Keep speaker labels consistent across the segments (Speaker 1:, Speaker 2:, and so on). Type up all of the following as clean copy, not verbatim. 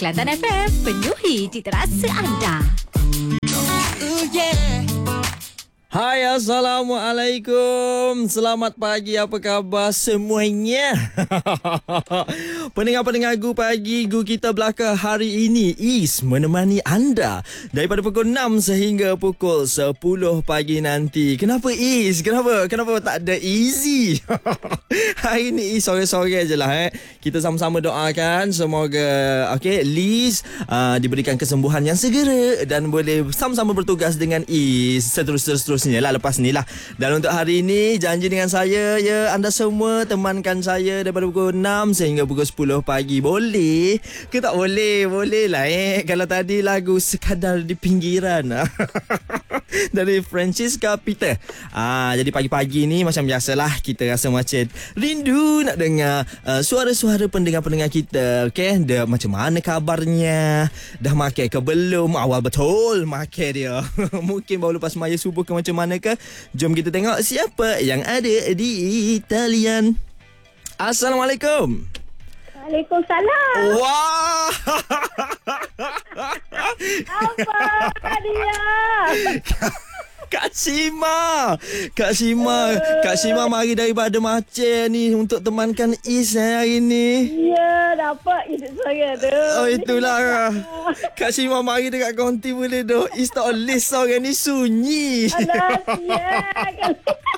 Speaker 1: Kelantan FM, penuhi cita rasa anda.
Speaker 2: Hai, Assalamualaikum. Selamat pagi, apa khabar semuanya? Pendengar-pendengar Gu kita belakang hari ini is menemani anda daripada pukul 6 sehingga pukul 10 pagi nanti. Kenapa is? Kenapa tak ada easy? Hari ini is sore-sore je lah. Kita sama-sama doakan semoga Liz diberikan kesembuhan yang segera dan boleh sama-sama bertugas dengan is seterusnya lah lepas ni lah. Dan untuk hari ini janji dengan saya, ya, anda semua temankan saya daripada pukul 6 sehingga pukul 10 pagi. Boleh ke tak boleh? Boleh lah kalau tadi lagu Sekadar di Pinggiran dari Francisca Peter. Jadi pagi-pagi ni macam biasalah kita rasa macam rindu nak dengar suara-suara pendengar-pendengar kita. Dah macam mana kabarnya? Dah makan ke belum? Awal betul makan dia. Mungkin baru lepas maya subuh ke macam mana ke? Jom kita tengok siapa yang ada di talian. Assalamualaikum.
Speaker 3: Waalaikumsalam.
Speaker 2: Wah.
Speaker 3: Apa dia?
Speaker 2: Kak Sima mari daripada Macam ni untuk temankan Is hari ni.
Speaker 3: Ya, dapat hidup saya tu.
Speaker 2: Oh, itulah. Kak Sima mari dekat konti boleh doh. Is tak boleh seorang ni sunyi.
Speaker 3: Alah, siap.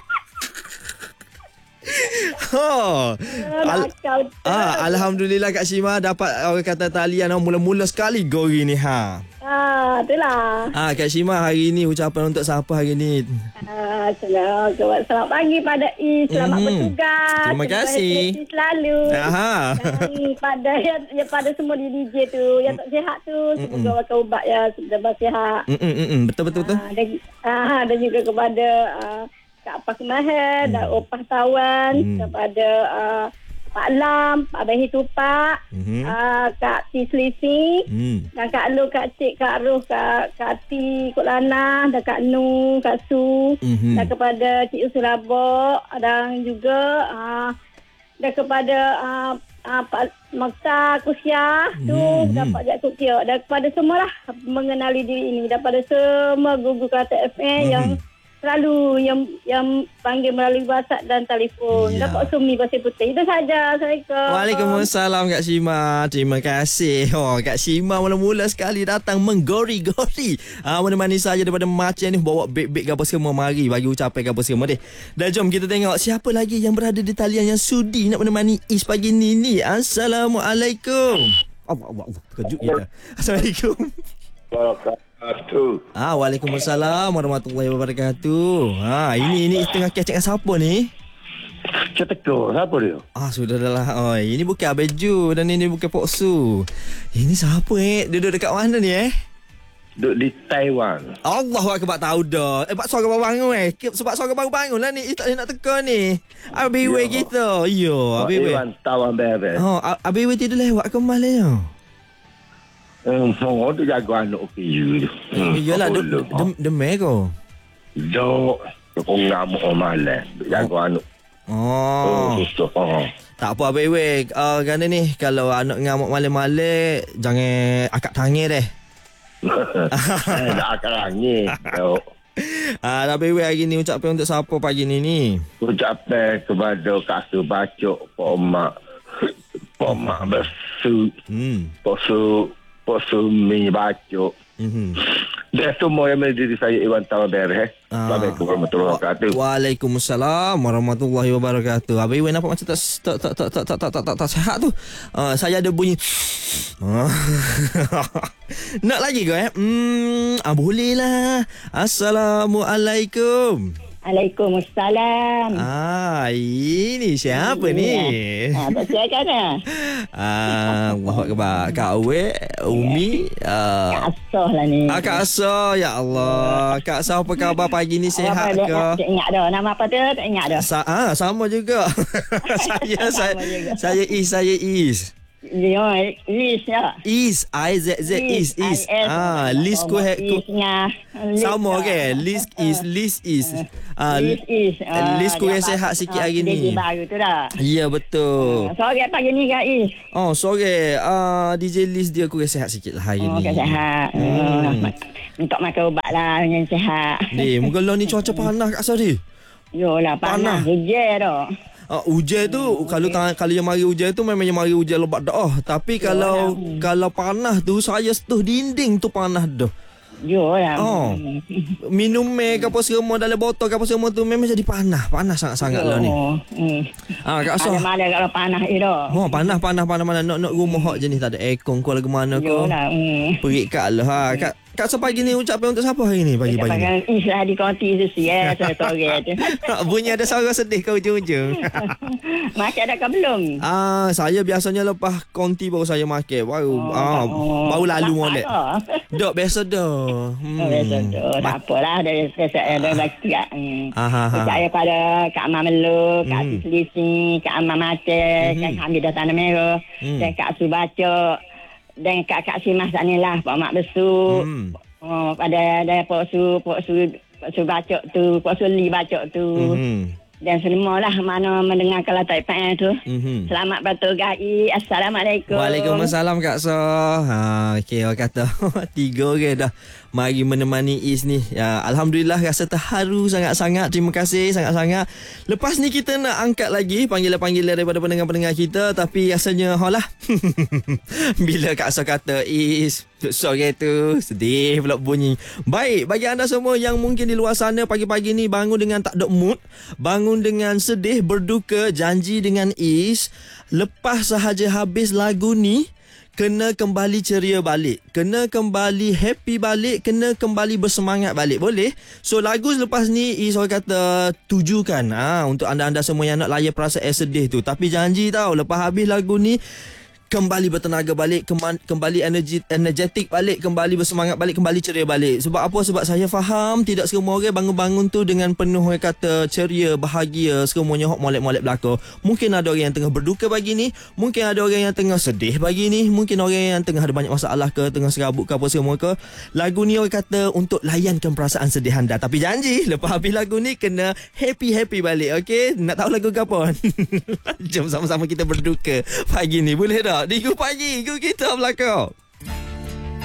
Speaker 2: Alhamdulillah Kak Sima dapat orang kata talian mula-mula sekali gori ni
Speaker 3: Itulah.
Speaker 2: Kak Sima hari ni ucapan untuk siapa hari ni?
Speaker 3: Selamat pagi pada Is. Selamat bertugas.
Speaker 2: Terima kasih.
Speaker 3: Selalu.
Speaker 2: Dan
Speaker 3: pada semua di DJ tu yang tak sihat tu, semoga makan ubat ya sudah bersihat.
Speaker 2: Betul.
Speaker 3: Dan juga kepada Kak Pak Mahir dan Opah Tawan, kepada Pak Lam, Pak Bahi Tupak, Kak T Slifi, dan Kak Lu, Kak Cik, Kak Ruh, Kak Ti, Kak Lana, dan Kak Nu, Kak Su, dan kepada Cik Usul Labok, dan juga dan kepada Pak Maksa Kusyah tu, dan Pak Jakob Tio, dan kepada semualah mengenali diri ini, daripada semua gugu Kelantan FM yang selalu yang panggil melalui WhatsApp dan telefon. Dapat Sumi Pasir Putih. Itu saja. Assalamualaikum.
Speaker 2: Waalaikumsalam Kak Sima. Terima kasih. Kak Sima mula-mula sekali datang menggori-gori. Menemani saya daripada Macam ni, bawa beg-beg apa semua. Mari bagi ucapan apa semua deh. Dan jom kita tengok siapa lagi yang berada di talian yang sudi nak menemani Is pagi ni. Assalamualaikum. Allah. Terkejut kita. Assalamualaikum. Waalaikumsalam warahmatullahi wabarakatuh. Ini tengah kecek dengan siapa ni?
Speaker 4: Cetekor, siapa dia?
Speaker 2: Sudahlah. Ini bukan Abeju dan ini bukan Pok Su. Ini siapa Duduk dekat mana ni
Speaker 4: Duduk di Taiwan.
Speaker 2: Allahu akbar, tahu dah. Pak suara baru bangun sebab suara baru bangun lah ni. Tak nak teka ni. Abiwe kita. Yo, Abiwe.
Speaker 4: Taiwan bebe.
Speaker 2: Abiwe tidur lewat ke malam.
Speaker 4: Tu jaga anak PU tu.
Speaker 2: Iyalah, demai ko.
Speaker 4: Dok, kau ngamuk malam. Jaga anak.
Speaker 2: Tak apa Abiwe. Kerana ni kalau anak ngamuk malam-malam, jangan akak tangan deh.
Speaker 4: Tak akak tangan.
Speaker 2: Abiwe hari ni ucapan untuk siapa pagi ni?
Speaker 4: Ucapan kepada Kak Bacok, Pak Mak Besu, Pak Sumi Bacok. Dan semua yang menjadi saya Iwan Taman Bereh. Assalamualaikum warahmatullahi wabarakatuh.
Speaker 2: Waalaikumsalam warahmatullahi wabarakatuh. Abiwe nampak macam tak sihat tu. Saya ada bunyi. Nak lagi ke boleh lah. Assalamualaikum.
Speaker 3: Waalaikumsalam.
Speaker 2: Ini siapa ni?
Speaker 3: Tak sihat kan?
Speaker 2: Allahu akbar. Kak Awe, Umi,
Speaker 3: Kak Asah lah ni.
Speaker 2: Kak Asah, ya Allah. Kak Asah apa khabar pagi ni, sihat ke?
Speaker 3: Tak ingat dah. Nama apa tu? Tak ingat dah.
Speaker 2: Sama juga. Saya Is.
Speaker 3: List ya.
Speaker 2: Is IZZ is. List ku sama ke? List is.
Speaker 3: List is.
Speaker 2: List ku sihat sikit hari ni.
Speaker 3: Baru tu dah.
Speaker 2: Ya betul.
Speaker 3: Sore pagi ni Kak Is.
Speaker 2: Sore DJ List dia ku sihat sikit lah hari ni.
Speaker 3: Sihat. Untuk makan ubat lah yang sihat.
Speaker 2: Ni, muka lo ni cuaca panas kat Sari.
Speaker 3: Yolah panas. Hujan dah.
Speaker 2: Hujan tu kalau yang mari hujan tu memang yang mari hujan lebat dah. Tapi kalau panas tu saya setuh dinding tu panas dah.
Speaker 3: Yolah.
Speaker 2: Minum ke apa semua dalam botol ke apa semua tu memang jadi panas sangat-sangat lah ni. Kak Soh.
Speaker 3: Ada kalau panas dah.
Speaker 2: Panas. Nak rumah hak jenis tak ada aircon ko lagu mana ko.
Speaker 3: Yolah.
Speaker 2: Perik kat lah. Kak Soh pagi ni ucapkan untuk siapa hari ni pagi-pagi ni?
Speaker 3: Islah di konti tu saya sore tu.
Speaker 2: Bunyi ada suara sedih ke ujung-ujung.
Speaker 3: Makan dah ke belum?
Speaker 2: Saya biasanya lepas konti baru saya makan. Baru lalu molek. Dok biasa dah.
Speaker 3: Biasa dah. Tak apalah dari ada lagi kat. Saya pada Kak Mak Melu, Kak Selisi, Kak Mak Mate, Kak Hamid Tanah Merah, dan Kak Subaca. Dan Kak Simah tak ni lah Pak Mak Besuk. Pada Pak Su bacok tu, Pak Suli bacok tu. Dan semua lah mana mendengar kalau tak ipan tu. Selamat bertugas. Assalamualaikum.
Speaker 2: Waalaikumsalam Kak Soh. Okey, orang kata 3 orang dah mari menemani Is ni. Alhamdulillah rasa terharu sangat-sangat. Terima kasih sangat-sangat. Lepas ni kita nak angkat lagi panggilan-panggilan daripada pendengar-pendengar kita. Tapi rasanya bila Kak Soh kata Is sore tu sedih pula bunyi. Baik, bagi anda semua yang mungkin di luar sana pagi-pagi ni bangun dengan tak ada mood, bangun dengan sedih, berduka, janji dengan Is, lepas sahaja habis lagu ni kena kembali ceria balik, kena kembali happy balik, kena kembali bersemangat balik. Boleh? So lagu selepas ni Is orang kata tujukan untuk anda-anda semua yang nak layan perasaan sedih tu. Tapi janji tau, lepas habis lagu ni kembali bertenaga balik, kembali energetik balik, kembali bersemangat balik, kembali ceria balik. Sebab apa? Sebab saya faham tidak semua orang bangun-bangun tu dengan penuh orang kata ceria, bahagia, semuanya hok molek-molek belaka. Mungkin ada orang yang tengah berduka pagi ni, mungkin ada orang yang tengah sedih pagi ni, mungkin orang yang tengah ada banyak masalah ke, tengah serabut ke apa semua ke. Lagu ni orang kata untuk layankan perasaan sedih anda. Tapi janji lepas habis lagu ni kena happy balik. Okey? Nak tahu lagu ke apa? Jom sama-sama kita berduka pagi ni. Boleh tak? Di Go Pagi, Go Kita belakang.